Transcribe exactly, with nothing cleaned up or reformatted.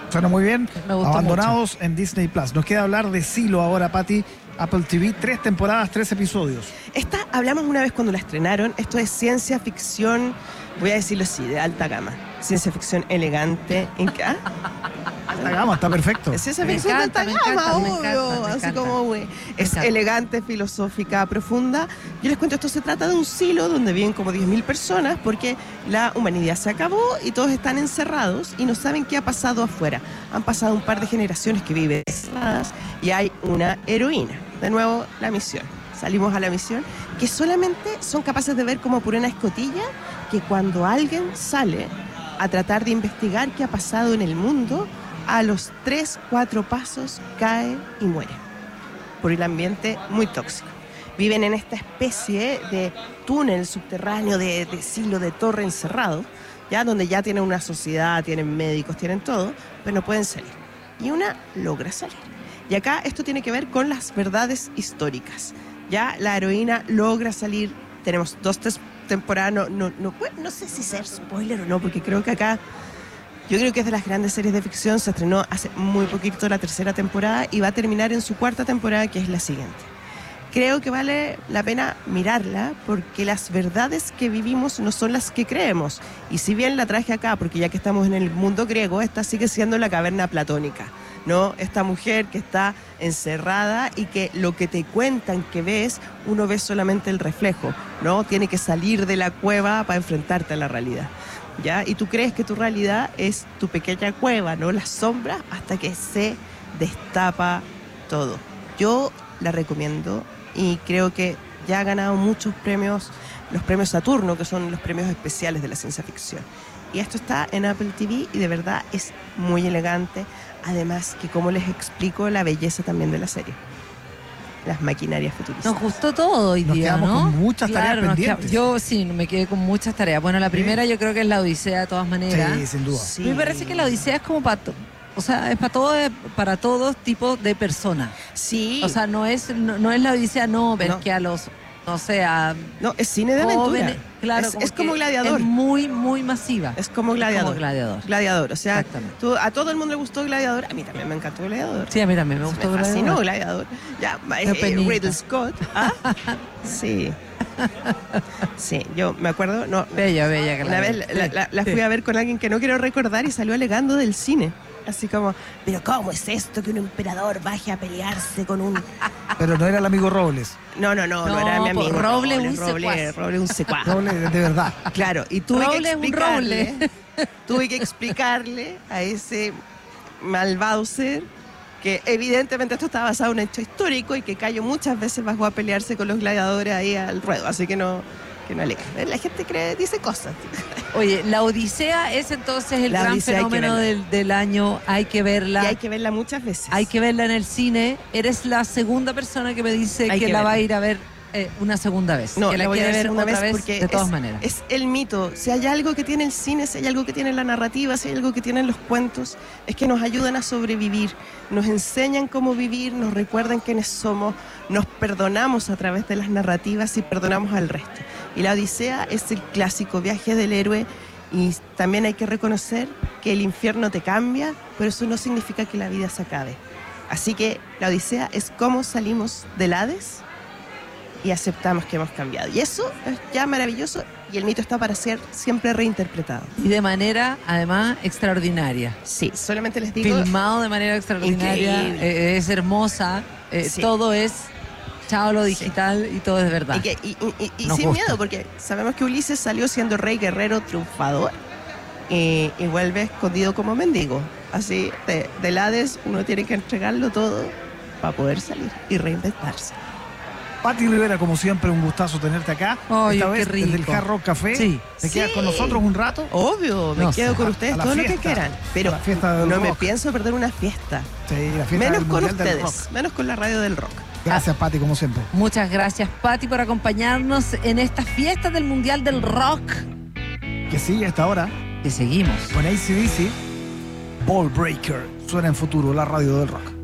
Suena muy bien. Me gustó Abandonados mucho. en Disney Plus. Nos queda hablar de Silo ahora, Pati. Apple T V, tres temporadas, tres episodios. Esta hablamos una vez cuando la estrenaron. Esto es ciencia ficción, voy a decirlo así, de alta gama. Ciencia ficción elegante. ¿En qué? ¿Ah? Alta gama, está perfecto. Es ciencia Me ficción encanta, de me alta gama, encanta, me obvio. encanta, me Así encanta. como, güey. Es encanta. elegante, filosófica, profunda. Yo les cuento, esto se trata de un silo donde viven como diez mil personas porque la humanidad se acabó y todos están encerrados y no saben qué ha pasado afuera. Han pasado un par de generaciones que viven encerradas y hay una heroína. De nuevo, la misión. Salimos a la misión, que solamente son capaces de ver como por una escotilla que cuando alguien sale a tratar de investigar qué ha pasado en el mundo, a los tres, cuatro pasos cae y muere. Por el ambiente muy tóxico. Viven en esta especie de túnel subterráneo, de, de silo, de torre encerrado, ya donde ya tienen una sociedad, tienen médicos, tienen todo, pero no pueden salir. Y una logra salir. Y acá esto tiene que ver con las verdades históricas. Ya la heroína logra salir. Tenemos dos tes- temporadas. No, no, no, bueno, no sé si ser spoiler o no, porque creo que acá, yo creo que es de las grandes series de ficción. Se estrenó hace muy poquito la tercera temporada y va a terminar en su cuarta temporada, que es la siguiente. Creo que vale la pena mirarla porque las verdades que vivimos no son las que creemos. Y si bien la traje acá, porque ya que estamos en el mundo griego, esta sigue siendo la caverna platónica, ¿no? Esta mujer que está encerrada y que lo que te cuentan que ves, uno ve solamente el reflejo, ¿no? Tiene que salir de la cueva para enfrentarte a la realidad, ¿ya? Y tú crees que tu realidad es tu pequeña cueva, ¿no? Las sombras, hasta que se destapa todo. Yo la recomiendo y creo que ya ha ganado muchos premios, los premios Saturno, que son los premios especiales de la ciencia ficción. Y esto está en Apple T V y de verdad es muy elegante. Además que, como les explico, la belleza también de la serie. Las maquinarias futuristas. Nos gustó todo hoy Nos día, quedamos ¿no? con muchas tareas Claro, nos pendientes. quedamos- Yo sí, me quedé con muchas tareas. Bueno, la primera yo creo que es la Odisea de todas maneras. Sí, sin duda. Sí. Me parece que la Odisea es como para... O sea, es para todo, para todos tipos de personas. Sí. O sea, no es, no, no es la Odisea, no, pero No. es que a los, no sé, a no, es cine de aventura. jóvenes, claro, es, es que como Gladiador. Es muy, muy masiva. Es como Gladiador. como Gladiador. Gladiador. O sea, Exactamente. tú- a todo el mundo le gustó Gladiador. A mí también me encantó Gladiador. Sí, a mí también me gustó Me fascinó Gladiador. Gladiador. Ya, Qué eh, penita. Ridley Scott. ¿Ah? Sí. Sí, yo me acuerdo. No, Bella, bella Una vez Gladiador. la, la- la Sí. fui a ver con alguien que no quiero recordar y salió alegando del cine. Así como, pero ¿cómo es esto que un emperador baje a pelearse con un...? Pero no era el amigo Robles. No, no, no, no, No, era mi pues, amigo. Roble, un Roble, secuaz. Roble, un secuaz. Robles de, de verdad. Claro, y tuve Roble que es un explicarle, roble. tuve que explicarle a ese malvado ser que evidentemente esto está basado en un hecho histórico y que Cayo muchas veces bajó a pelearse con los gladiadores ahí al ruedo, así que no, que no aleja. La gente cree, dice cosas. Oye, la Odisea es entonces el La gran Odisea hay que fenómeno verla. del, del año. Hay que verla. Y hay que verla muchas veces. Hay que verla en el cine. Eres la segunda persona que me dice Hay que, que la va a verla. ir a ver eh, una segunda vez. No, que la, la voy a quiere ver ver una otra vez vez porque de todas es, maneras. es el mito. Si hay algo que tiene el cine, si hay algo que tiene la narrativa, si hay algo que tienen los cuentos, es que nos ayudan a sobrevivir, nos enseñan cómo vivir, nos recuerdan quiénes somos, nos perdonamos a través de las narrativas y perdonamos al resto. Y la Odisea es el clásico viaje del héroe y también hay que reconocer que el infierno te cambia, pero eso no significa que la vida se acabe. Así que la Odisea es cómo salimos del Hades y aceptamos que hemos cambiado. Y eso es ya maravilloso y el mito está para ser siempre reinterpretado. Y de manera, además, extraordinaria. Sí, solamente les digo... Filmado de manera extraordinaria. Increíble. eh, es hermosa. eh, Sí. Todo es chao lo digital y todo es verdad. Y, que- y- y- y Nos sin gusta. miedo, porque sabemos que Ulises salió siendo rey guerrero triunfador y, y vuelve escondido como mendigo. Así, de, del Hades uno tiene que entregarlo todo para poder salir y reinventarse. Pati Rivera, como siempre, un gustazo tenerte acá. Ay, Esta qué vez desde el rico. Hard Rock Café. Sí. ¿Te quedas Sí. con nosotros un rato? Obvio, me No quedo sé, con a- ustedes a la todo lo que fiesta, quieran, pero a la fiesta del no me rock. pienso perder una fiesta. Sí, la fiesta Menos del con Mundial del ustedes, Rock. menos con la radio del rock. Gracias, Pati, como siempre. Muchas gracias, Pati, por acompañarnos en esta fiesta del Mundial del Rock. Que sigue hasta ahora Que seguimos. con A C D C. Ball Breaker. Suena en futuro la radio del rock.